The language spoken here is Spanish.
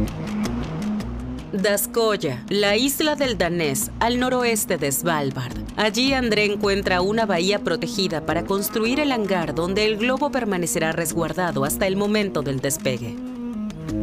Daskoya, la isla del danés, al noroeste de Svalbard. Allí André encuentra una bahía protegida para construir el hangar donde el globo permanecerá resguardado hasta el momento del despegue.